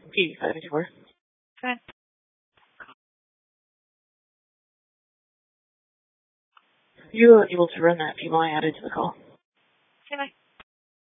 P554. Okay. You were able to run that PMI added to the call. Okay, bye.